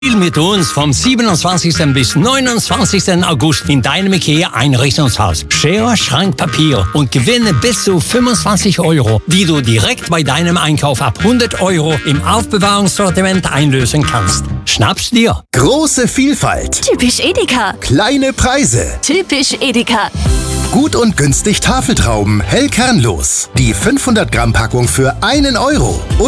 Spiel mit uns vom 27. bis 29. August in deinem IKEA-Einrichtungshaus. Schere, Schrank, Papier und gewinne bis zu 25 €, die du direkt bei deinem Einkauf ab 100 € im Aufbewahrungssortiment einlösen kannst. Schnapp's dir! Große Vielfalt. Typisch Edeka. Kleine Preise. Typisch Edeka. Gut und günstig Tafeltrauben, hell kernlos. Die 500 Gramm Packung für 1 €.